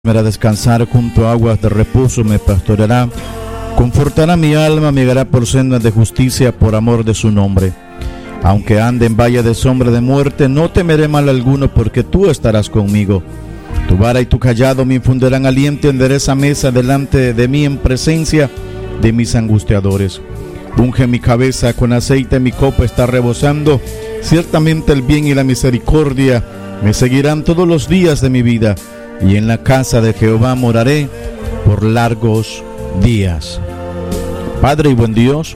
Me hará descansar junto a aguas de reposo, me pastoreará, confortará mi alma, me guiará por sendas de justicia por amor de su nombre. Aunque ande en valle de sombra de muerte, no temeré mal alguno, porque tú estarás conmigo. Tu vara y tu cayado me infundirán aliento, endereza mesa delante de mí en presencia de mis angustiadores. Unge mi cabeza con aceite, mi copa está rebosando. Ciertamente el bien y la misericordia me seguirán todos los días de mi vida, y en la casa de Jehová moraré por largos días. Padre y buen Dios,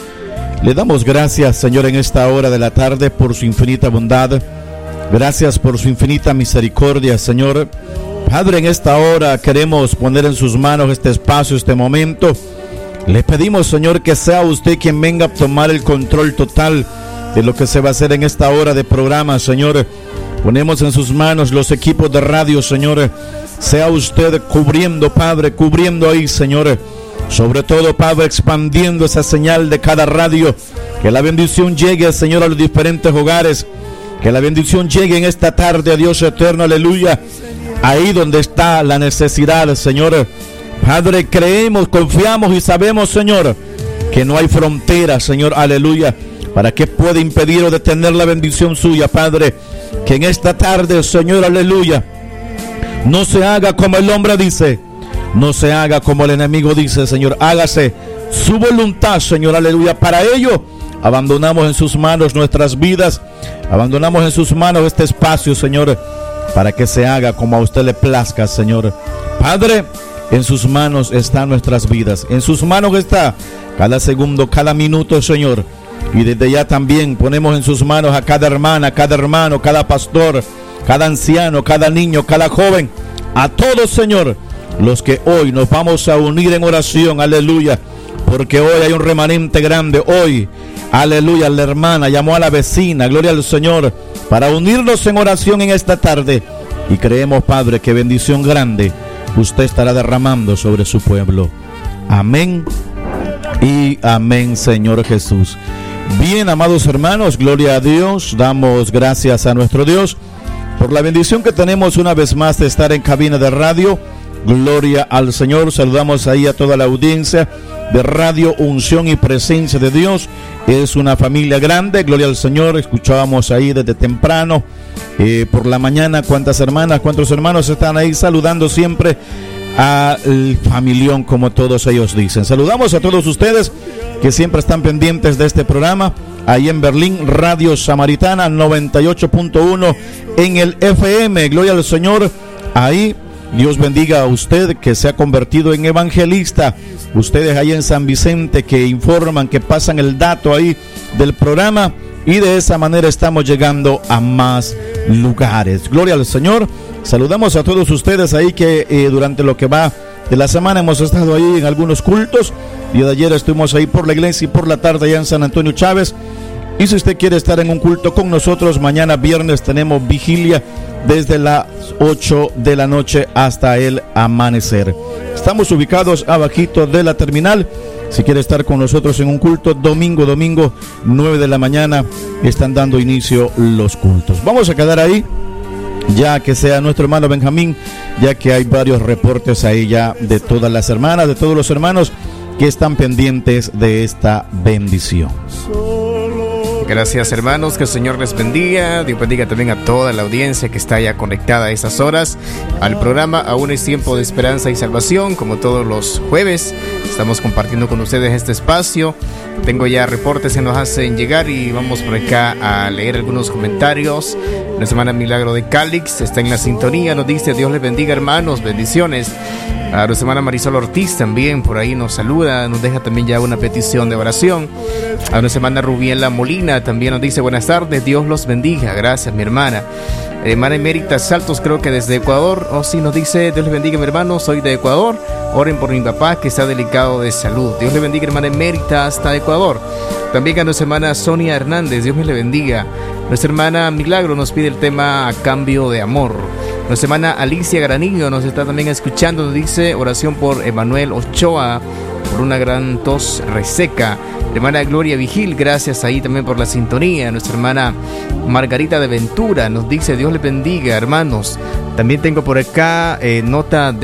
le damos gracias, Señor, en esta hora de la tarde por su infinita bondad. Gracias por su infinita misericordia, Señor. Padre, en esta hora queremos poner en sus manos este espacio, este momento. Le pedimos, Señor, que sea usted quien venga a tomar el control total de lo que se va a hacer en esta hora de programa, Señor. Ponemos en sus manos los equipos de radio, Señor. Sea usted cubriendo, Padre, cubriendo ahí, Señor. Sobre todo, Padre, expandiendo esa señal de cada radio. Que la bendición llegue, Señor, a los diferentes hogares. Que la bendición llegue en esta tarde, a Dios eterno, aleluya. Ahí donde está la necesidad, Señor. Padre, creemos, confiamos y sabemos, Señor, que no hay fronteras, Señor, aleluya, para que pueda impedir o detener la bendición suya, Padre. Que en esta tarde, Señor, aleluya, no se haga como el hombre dice, no se haga como el enemigo dice, Señor. Hágase su voluntad, Señor, aleluya. Para ello, abandonamos en sus manos nuestras vidas, abandonamos en sus manos este espacio, Señor, para que se haga como a usted le plazca, Señor. Padre, en sus manos están nuestras vidas, en sus manos está cada segundo, cada minuto, Señor. Y desde ya también ponemos en sus manos a cada hermana, cada hermano, cada pastor, cada anciano, cada niño, cada joven, a todos, Señor, los que hoy nos vamos a unir en oración, aleluya, porque hoy hay un remanente grande. Hoy, aleluya, la hermana llamó a la vecina, gloria al Señor, para unirnos en oración en esta tarde. Y creemos, Padre, que bendición grande usted estará derramando sobre su pueblo. Amén y amén, Señor Jesús. Bien, amados hermanos, gloria a Dios. Damos gracias a nuestro Dios por la bendición que tenemos una vez más de estar en cabina de radio. Gloria al Señor. Saludamos ahí a toda la audiencia de Radio Unción y Presencia de Dios. Es una familia grande, gloria al Señor. Escuchábamos ahí desde temprano, por la mañana, cuántas hermanas, cuántos hermanos están ahí saludando siempre al familión, como todos ellos dicen. Saludamos a todos ustedes que siempre están pendientes de este programa. Ahí en Berlín, Radio Samaritana 98.1 en el FM. Gloria al Señor. Ahí, Dios bendiga a usted que se ha convertido en evangelista. Ustedes ahí en San Vicente que informan, que pasan el dato ahí del programa. Y de esa manera estamos llegando a más lugares. Gloria al Señor. Saludamos a todos ustedes ahí que durante lo que va de la semana hemos estado ahí en algunos cultos. Y de ayer estuvimos ahí por la iglesia y por la tarde allá en San Antonio Chávez. Y si usted quiere estar en un culto con nosotros, mañana viernes tenemos vigilia desde las 8 de la noche hasta el amanecer. Estamos ubicados abajito de la terminal. Si quiere estar con nosotros en un culto, domingo 9 de la mañana están dando inicio los cultos. Vamos a quedar ahí, ya que sea nuestro hermano Benjamín, ya que hay varios reportes ahí ya de todas las hermanas, de todos los hermanos que están pendientes de esta bendición. Gracias, hermanos, que el Señor les bendiga. Dios bendiga también a toda la audiencia que está ya conectada a esas horas al programa Aún es tiempo de esperanza y salvación. Como todos los jueves estamos compartiendo con ustedes este espacio. Tengo ya reportes que nos hacen llegar y vamos por acá a leer algunos comentarios. Nuestra hermana Milagro de Calix está en la sintonía, nos dice: Dios les bendiga, hermanos, bendiciones. A nuestra hermana Marisol Ortiz también por ahí nos saluda, nos deja también ya una petición de oración. A nuestra hermana Rubiela Molina también nos dice: buenas tardes, Dios los bendiga. Gracias, mi hermana. Hermana Emérita Saltos, creo que desde Ecuador. Sí, nos dice: Dios les bendiga, mi hermano, soy de Ecuador. Oren por mi papá que está delicado de salud. Dios le bendiga, hermana Emérita, hasta Ecuador. También a nuestra hermana Sonia Hernández, Dios me le bendiga. Nuestra hermana Milagro nos pide el tema A Cambio de Amor. Nuestra hermana Alicia Granillo nos está también escuchando, nos dice: oración por Emanuel Ochoa, por una gran tos reseca. Hermana Gloria Vigil, gracias ahí también por la sintonía. Nuestra hermana Margarita de Ventura nos dice: Dios le bendiga, hermanos. También tengo por acá nota de